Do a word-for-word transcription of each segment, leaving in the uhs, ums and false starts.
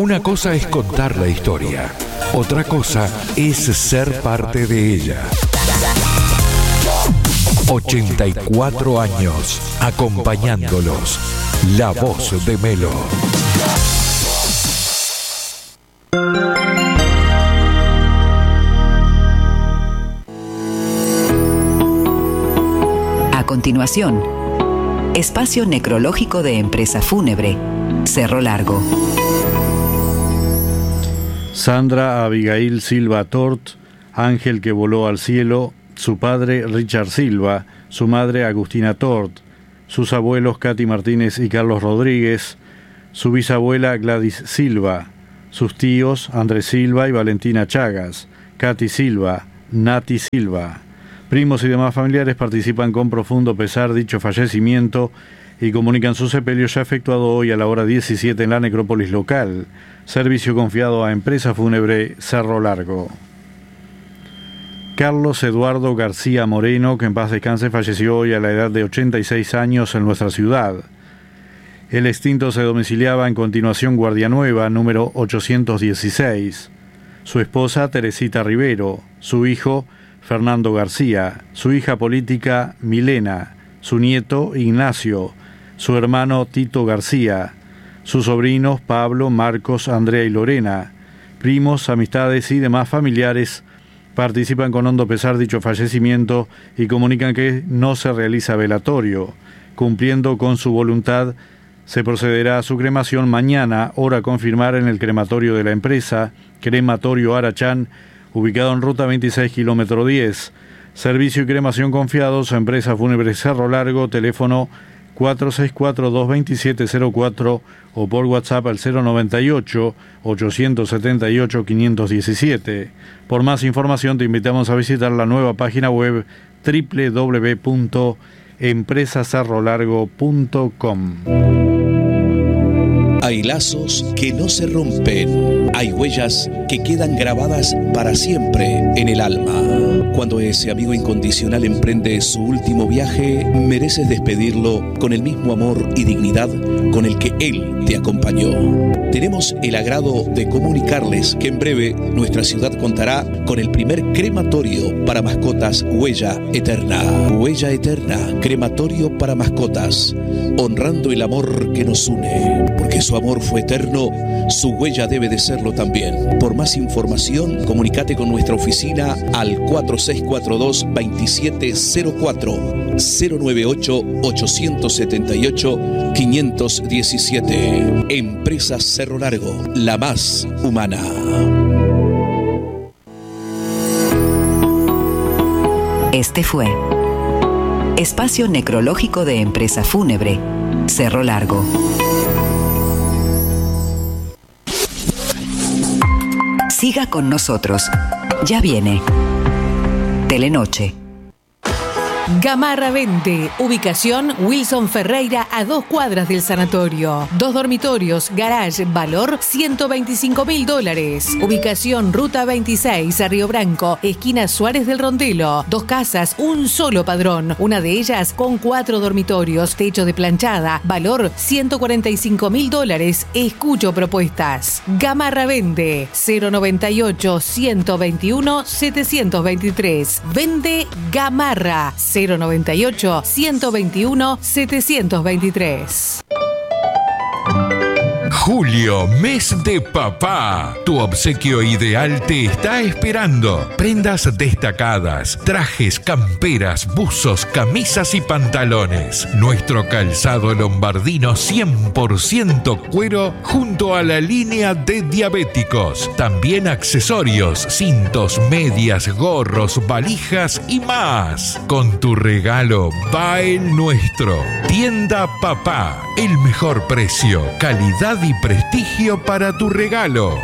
Una cosa es contar la historia, otra cosa es ser parte de ella. ochenta y cuatro años acompañándolos. La voz de Melo. A continuación, espacio necrológico de Empresa Fúnebre, Cerro Largo. Sandra Abigail Silva Tort, ángel que voló al cielo, su padre Richard Silva, su madre Agustina Tort, sus abuelos Katy Martínez y Carlos Rodríguez, su bisabuela Gladys Silva, sus tíos Andrés Silva y Valentina Chagas, Katy Silva, Nati Silva. Primos y demás familiares participan con profundo pesar dicho fallecimiento y comunican su sepelio ya efectuado hoy a la hora diecisiete en la necrópolis local. Servicio confiado a Empresa Fúnebre Cerro Largo. Carlos Eduardo García Moreno, que en paz descanse, falleció hoy a la edad de ochenta y seis años en nuestra ciudad. El extinto se domiciliaba en Continuación Guardia Nueva, número ochocientos dieciséis. Su esposa Teresita Rivero, su hijo Fernando García, su hija política Milena, su nieto Ignacio, su hermano Tito García, sus sobrinos Pablo, Marcos, Andrea y Lorena, primos, amistades y demás familiares participan con hondo pesar dicho fallecimiento y comunican que no se realiza velatorio. Cumpliendo con su voluntad, se procederá a su cremación mañana, hora a confirmar en el crematorio de la empresa, Crematorio Arachán, ubicado en ruta veintiséis, kilómetro diez. Servicio y cremación confiados a Empresa Fúnebre Cerro Largo, teléfono cuatro seis cuatro, dos dos siete cero cuatro o por WhatsApp al cero noventa y ocho, ochocientos setenta y ocho, quinientos diecisiete. Por más información te invitamos a visitar la nueva página web doble u doble u doble u punto empresa cerro largo punto com. Hay lazos que no se rompen, hay huellas que quedan grabadas para siempre en el alma. Cuando ese amigo incondicional emprende su último viaje, mereces despedirlo con el mismo amor y dignidad con el que él te acompañó. Tenemos el agrado de comunicarles que en breve nuestra ciudad contará con el primer crematorio para mascotas Huella Eterna. Huella Eterna, crematorio para mascotas, honrando el amor que nos une. Porque su amor fue eterno, su huella debe de serlo también. Por más información, comunícate con nuestra oficina al cuatro seis cuatro dos, dos siete cero cuatro, cero nueve ocho, ocho siete ocho, cinco uno siete. Empresa Cerro Largo, la más humana. Este fue Espacio Necrológico de Empresa Fúnebre, Cerro Largo. Siga con nosotros. Ya viene Telenoche. Gamarra Vende, ubicación Wilson Ferreira a dos cuadras del sanatorio. Dos dormitorios, garage, valor ciento veinticinco mil dólares. Ubicación Ruta veintiséis a Río Branco, esquina Suárez del Rondelo. Dos casas, un solo padrón. Una de ellas con cuatro dormitorios, techo de planchada, valor ciento cuarenta y cinco mil dólares. Escucho propuestas. Gamarra Vende, cero noventa y ocho, ciento veintiuno, setecientos veintitrés. Vende Gamarra. cero noventa y ocho, ciento veintiuno, setecientos veintitrés. Julio, mes de papá. Tu obsequio ideal te está esperando. Prendas destacadas, trajes, camperas, buzos, camisas y pantalones. Nuestro calzado lombardino cien por ciento cuero junto a la línea de diabéticos. También accesorios, cintos, medias, gorros, valijas y más. Con tu regalo va el nuestro. Tienda Papá. El mejor precio, calidad y prestigio para tu regalo.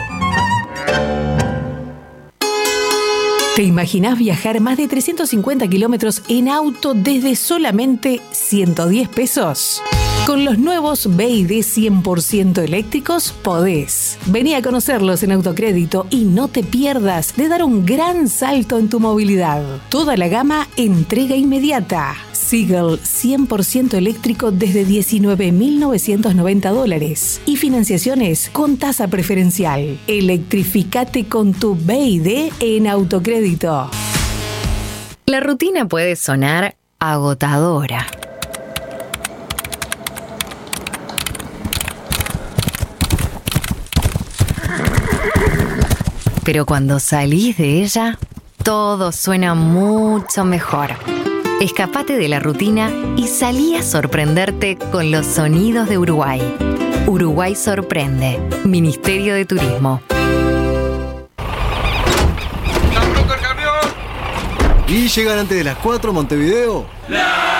¿Te imaginás viajar más de trescientos cincuenta kilómetros en auto desde solamente ciento diez pesos? Con los nuevos B y D cien por ciento eléctricos podés. Vení a conocerlos en Autocrédito y no te pierdas de dar un gran salto en tu movilidad. Toda la gama entrega inmediata. Seagull cien por ciento eléctrico desde diecinueve mil novecientos noventa dólares y financiaciones con tasa preferencial. Electrificate con tu B I D en Autocrédito. La rutina puede sonar agotadora. Pero cuando salís de ella, todo suena mucho mejor. Escapate de la rutina y salí a sorprenderte con los sonidos de Uruguay. Uruguay sorprende. Ministerio de Turismo. ¿Y llegan antes de las cuatro Montevideo?